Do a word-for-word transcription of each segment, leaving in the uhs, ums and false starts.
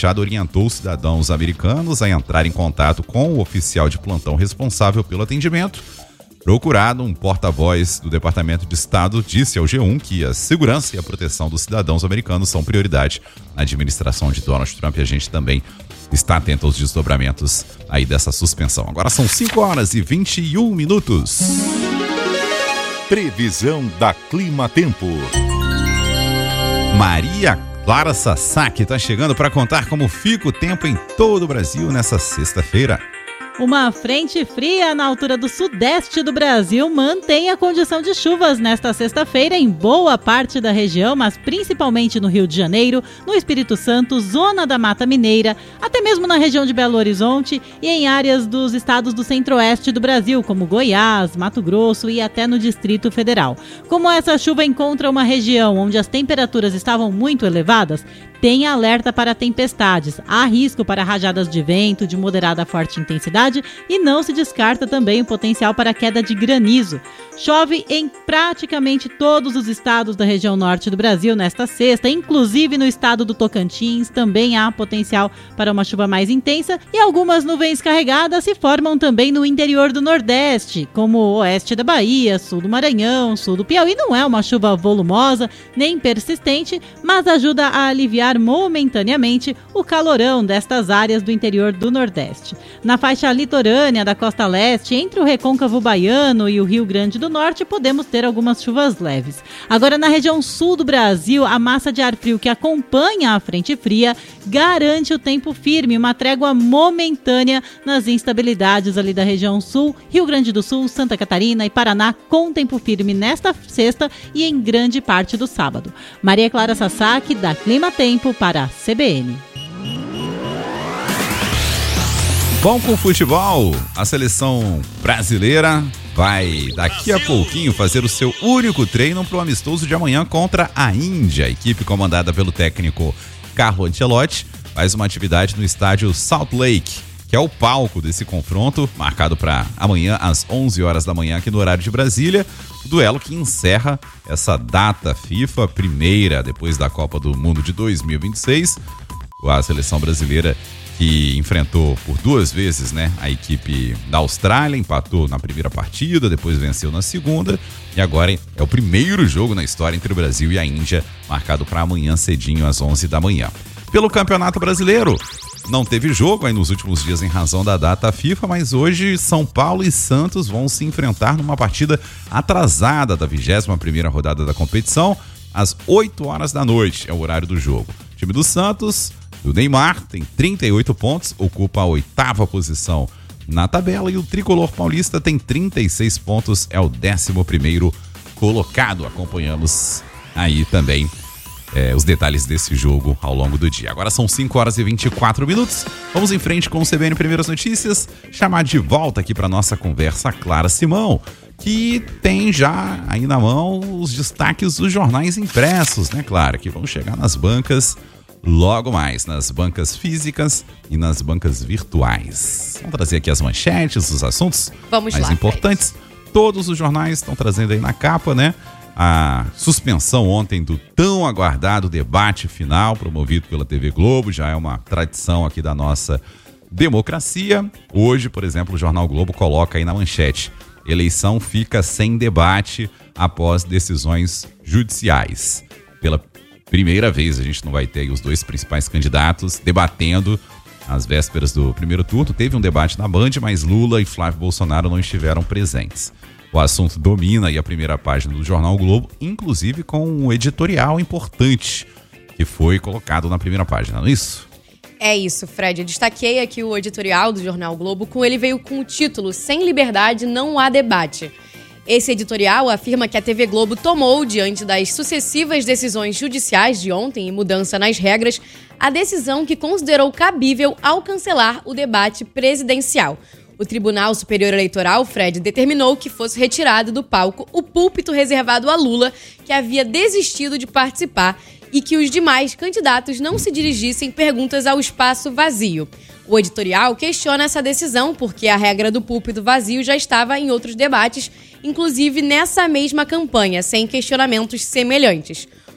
embaixada orientou os cidadãos americanos a entrar em contato com o oficial de plantão responsável pelo atendimento. Procurado, um porta-voz do Departamento de Estado disse ao G um que a segurança e a proteção dos cidadãos americanos são prioridade na administração de Donald Trump, e a gente também está atento aos desdobramentos aí dessa suspensão. Agora são cinco horas e vinte e um minutos. Previsão da Clima Tempo. Maria Clara Sasaki está chegando para contar como fica o tempo em todo o Brasil nessa sexta-feira. Uma frente fria na altura do sudeste do Brasil mantém a condição de chuvas nesta sexta-feira em boa parte da região, mas principalmente no Rio de Janeiro, no Espírito Santo, zona da Mata Mineira, até mesmo na região de Belo Horizonte e em áreas dos estados do centro-oeste do Brasil, como Goiás, Mato Grosso e até no Distrito Federal. Como essa chuva encontra uma região onde as temperaturas estavam muito elevadas, tem alerta para tempestades, há risco para rajadas de vento de moderada a forte intensidade e não se descarta também o potencial para queda de granizo. Chove em praticamente todos os estados da região norte do Brasil nesta sexta, inclusive no estado do Tocantins também há potencial para uma chuva mais intensa e algumas nuvens carregadas se formam também no interior do Nordeste, como o oeste da Bahia, sul do Maranhão, sul do Piauí. Não é uma chuva volumosa nem persistente, mas ajuda a aliviar momentaneamente o calorão destas áreas do interior do Nordeste. Na faixa litorânea da costa leste, entre o recôncavo baiano e o Rio Grande do Norte, podemos ter algumas chuvas leves. Agora, na região sul do Brasil, a massa de ar frio que acompanha a frente fria garante o tempo firme, uma trégua momentânea nas instabilidades ali da região sul, Rio Grande do Sul, Santa Catarina e Paraná, com tempo firme nesta sexta e em grande parte do sábado. Maria Clara Sasaki, da Clima Tempo, para a C B N. Bom, com o futebol, a seleção brasileira vai daqui a pouquinho fazer o seu único treino para o amistoso de amanhã contra a Índia. A equipe comandada pelo técnico Carlo Ancelotti faz uma atividade no estádio Salt Lake, que é o palco desse confronto, marcado para amanhã às onze horas da manhã aqui no horário de Brasília. O duelo que encerra essa data FIFA, primeira depois da Copa do Mundo de dois mil e vinte e seis. A seleção brasileira que enfrentou por duas vezes, né, a equipe da Austrália, empatou na primeira partida, depois venceu na segunda, e agora é o primeiro jogo na história entre o Brasil e a Índia, marcado para amanhã cedinho às onze da manhã. Pelo Campeonato Brasileiro, não teve jogo aí nos últimos dias em razão da data FIFA, mas hoje São Paulo e Santos vão se enfrentar numa partida atrasada da vigésima primeira rodada da competição, às oito horas da noite, é o horário do jogo. O time do Santos, do Neymar, tem trinta e oito pontos, ocupa a oitava posição na tabela, e o tricolor paulista tem trinta e seis pontos, é o décimo primeiro colocado. Acompanhamos aí também é, os detalhes desse jogo ao longo do dia. Agora são cinco horas e vinte e quatro minutos. Vamos em frente com o C B N Primeiras Notícias. Chamar de volta aqui para nossa conversa a Clara Simão, que tem já aí na mão os destaques dos jornais impressos, né, Clara? Que vão chegar nas bancas logo mais, nas bancas físicas e nas bancas virtuais. Vamos trazer aqui as manchetes, os assuntos Vamos mais lá, importantes. Fred. Todos os jornais estão trazendo aí na capa, né? A suspensão ontem do tão aguardado debate final promovido pela T V Globo, já é uma tradição aqui da nossa democracia. Hoje, por exemplo, o Jornal Globo coloca aí na manchete: eleição fica sem debate após decisões judiciais. Pela primeira vez a gente não vai ter aí os dois principais candidatos debatendo às vésperas do primeiro turno. Teve um debate na Band, mas Lula e Flávio Bolsonaro não estiveram presentes. O assunto domina aí a primeira página do Jornal Globo, inclusive com um editorial importante que foi colocado na primeira página, não é isso? É isso, Fred. Eu destaquei aqui o editorial do Jornal Globo, com ele veio com o título "Sem liberdade não há debate". Esse editorial afirma que a T V Globo tomou, diante das sucessivas decisões judiciais de ontem e mudança nas regras, a decisão que considerou cabível ao cancelar o debate presidencial. O Tribunal Superior Eleitoral, Fred, determinou que fosse retirado do palco o púlpito reservado a Lula, que havia desistido de participar, e que os demais candidatos não se dirigissem perguntas ao espaço vazio. O editorial questiona essa decisão porque a regra do púlpito vazio já estava em outros debates, inclusive nessa mesma campanha, sem questionamentos semelhantes.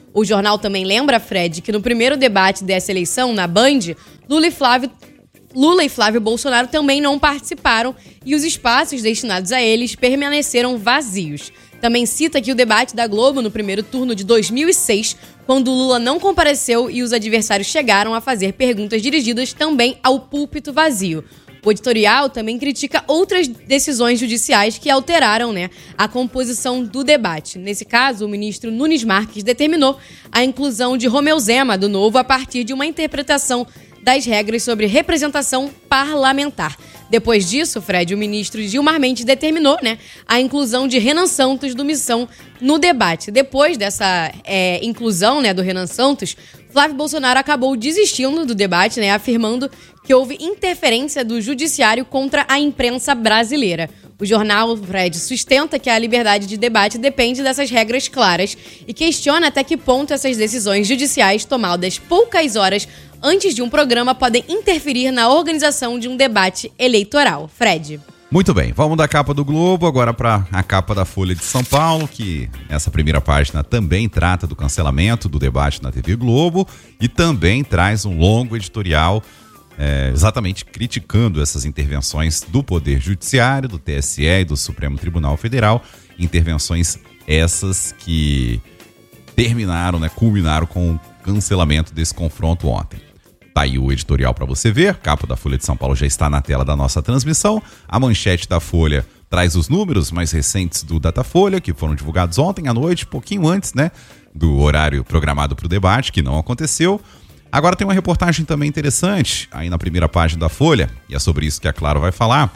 O jornal também lembra, Fred, que no primeiro debate dessa eleição, na Band, Lula e Flávio, Lula e Flávio Bolsonaro também não participaram e os espaços destinados a eles permaneceram vazios. Também cita que o debate da Globo no primeiro turno de dois mil e seis, quando Lula não compareceu e os adversários chegaram a fazer perguntas dirigidas também ao púlpito vazio. O editorial também critica outras decisões judiciais que alteraram, né, a composição do debate. Nesse caso, o ministro Nunes Marques determinou a inclusão de Romeu Zema, do Novo, a partir de uma interpretação das regras sobre representação parlamentar. Depois disso, Fred, o ministro Gilmar Mendes determinou, né, a inclusão de Renan Santos do Missão no debate. Depois dessa é, inclusão, né, do Renan Santos, Flávio Bolsonaro acabou desistindo do debate, né, afirmando que houve interferência do judiciário contra a imprensa brasileira. O jornal, Fred, sustenta que a liberdade de debate depende dessas regras claras e questiona até que ponto essas decisões judiciais tomadas poucas horas antes de um programa podem interferir na organização de um debate eleitoral. Fred. Muito bem, vamos da capa do Globo agora para a capa da Folha de São Paulo, que essa primeira página também trata do cancelamento do debate na T V Globo e também traz um longo editorial é, exatamente criticando essas intervenções do Poder Judiciário, do T S E e do Supremo Tribunal Federal, intervenções essas que terminaram, né, culminaram com o cancelamento desse confronto ontem. Tá aí o editorial para você ver, a capa da Folha de São Paulo já está na tela da nossa transmissão, a manchete da Folha traz os números mais recentes do Datafolha, que foram divulgados ontem à noite, pouquinho antes, né, do horário programado para o debate, que não aconteceu. Agora tem uma reportagem também interessante, aí na primeira página da Folha, e é sobre isso que a Claro vai falar,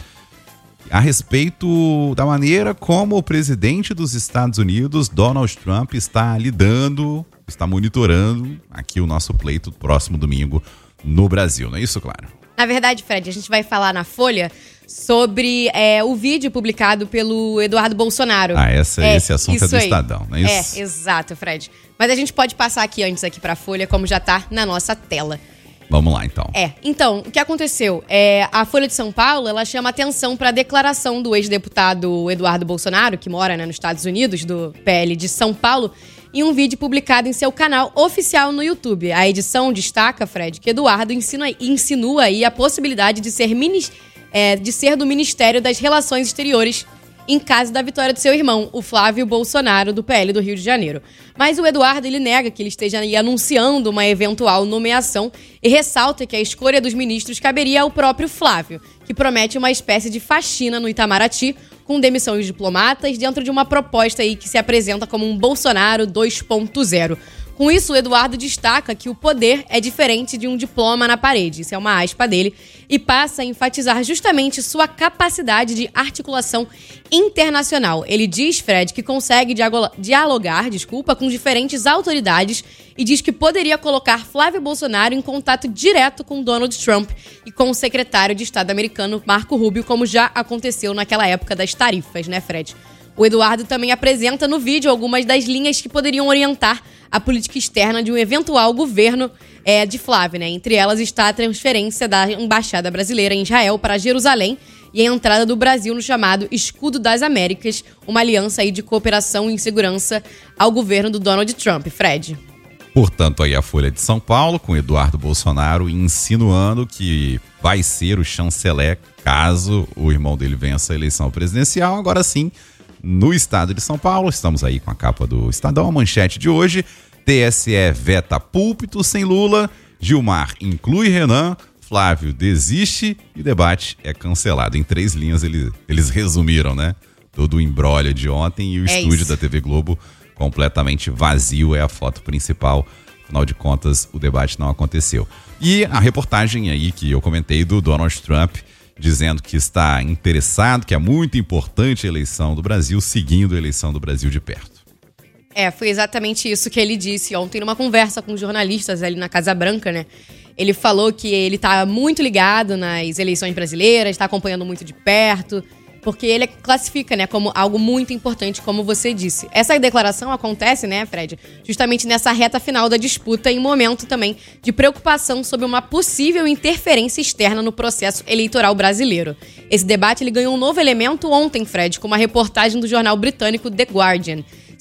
a respeito da maneira como o presidente dos Estados Unidos, Donald Trump, está lidando, está monitorando aqui o nosso pleito do próximo domingo no Brasil, não é isso, Claro? Na verdade, Fred, a gente vai falar na Folha sobre é, o vídeo publicado pelo Eduardo Bolsonaro. Ah, essa, é, esse assunto é do aí. Estadão, não é isso? É, exato, Fred. Mas a gente pode passar aqui antes aqui pra Folha, como já tá na nossa tela. Vamos lá, então. É, então, o que aconteceu? É, a Folha de São Paulo, ela chama atenção para a declaração do ex-deputado Eduardo Bolsonaro, que mora, né, nos Estados Unidos, do P L de São Paulo, em um vídeo publicado em seu canal oficial no YouTube. A edição destaca, Fred, que Eduardo insinua, insinua aí a possibilidade de ser, mini, é, de ser do Ministério das Relações Exteriores em caso da vitória do seu irmão, o Flávio Bolsonaro, do P L do Rio de Janeiro. Mas o Eduardo, ele nega que ele esteja aí anunciando uma eventual nomeação e ressalta que a escolha dos ministros caberia ao próprio Flávio, que promete uma espécie de faxina no Itamaraty, com demissão de diplomatas, dentro de uma proposta aí que se apresenta como um Bolsonaro dois ponto zero. Com isso, o Eduardo destaca que o poder é diferente de um diploma na parede, isso é uma aspa dele, e passa a enfatizar justamente sua capacidade de articulação internacional. Ele diz, Fred, que consegue dialogar, desculpa, com diferentes autoridades e diz que poderia colocar Flávio Bolsonaro em contato direto com Donald Trump e com o secretário de Estado americano Marco Rubio, como já aconteceu naquela época das tarifas, né, Fred? O Eduardo também apresenta no vídeo algumas das linhas que poderiam orientar a política externa de um eventual governo é, de Flávio, né? Entre elas está a transferência da Embaixada Brasileira em Israel para Jerusalém e a entrada do Brasil no chamado Escudo das Américas, uma aliança aí de cooperação e segurança ao governo do Donald Trump. Fred. Portanto, aí a Folha de São Paulo, com Eduardo Bolsonaro insinuando que vai ser o chanceler caso o irmão dele vença a eleição presidencial. Agora sim, no estado de São Paulo, estamos aí com a capa do Estadão, a manchete de hoje, T S E veta púlpito sem Lula, Gilmar inclui Renan, Flávio desiste e debate é cancelado. Em três linhas eles, eles resumiram, né? Todo o imbróglio de ontem e o é estúdio isso. Da T V Globo completamente vazio, é a foto principal. Afinal de contas, o debate não aconteceu. E a reportagem aí que eu comentei do Donald Trump, dizendo que está interessado, que é muito importante a eleição do Brasil, seguindo a eleição do Brasil de perto. É, foi exatamente isso que ele disse ontem numa conversa com jornalistas ali na Casa Branca, né? Ele falou que ele está muito ligado nas eleições brasileiras, está acompanhando muito de perto, porque ele classifica, né, como algo muito importante, como você disse. Essa declaração acontece, né, Fred, justamente nessa reta final da disputa, em momento também de preocupação sobre uma possível interferência externa no processo eleitoral brasileiro. Esse debate ele ganhou um novo elemento ontem, Fred, com uma reportagem do jornal britânico The Guardian.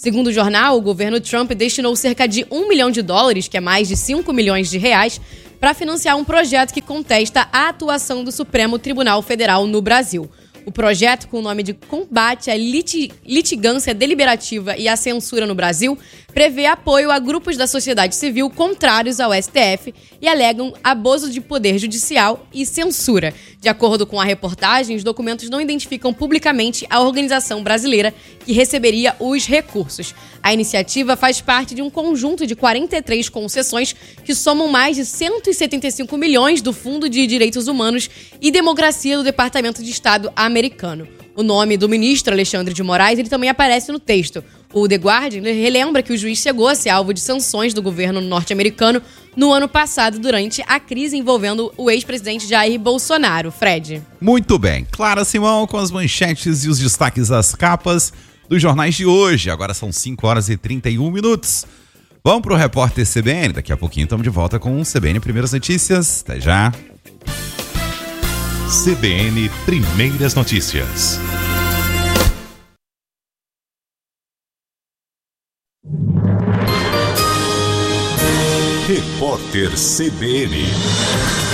Segundo o jornal, o governo Trump destinou cerca de um milhão de dólares, que é mais de cinco milhões de reais, para financiar um projeto que contesta a atuação do Supremo Tribunal Federal no Brasil. O projeto, com o nome de Combate à Lit- Litigância Deliberativa e à Censura no Brasil, prevê apoio a grupos da sociedade civil contrários ao S T F e alegam abuso de poder judicial e censura. De acordo com a reportagem, os documentos não identificam publicamente a organização brasileira que receberia os recursos. A iniciativa faz parte de um conjunto de quarenta e três concessões que somam mais de cento e setenta e cinco milhões do Fundo de Direitos Humanos e Democracia do Departamento de Estado americano. O nome do ministro Alexandre de Moraes ele também aparece no texto. O The Guardian relembra que o juiz chegou a ser alvo de sanções do governo norte-americano no ano passado, durante a crise envolvendo o ex-presidente Jair Bolsonaro. Fred. Muito bem. Clara Simão com as manchetes e os destaques das capas dos jornais de hoje. Agora são cinco horas e trinta e um minutos. Vamos pro repórter C B N. Daqui a pouquinho estamos de volta com o C B N Primeiras Notícias. Até já. C B N Primeiras Notícias. Repórter C B N.